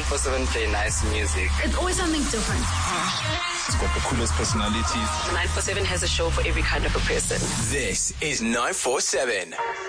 947 play nice music. It's always something different. It's got the coolest personalities. 947 has a show for every kind of a person. This is 947.